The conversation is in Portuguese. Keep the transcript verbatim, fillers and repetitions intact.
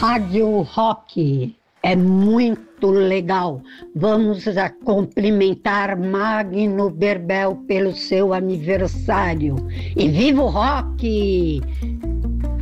Rádio Rock é muito legal. Vamos a cumprimentar Magno Berbel pelo seu aniversário. E viva o rock!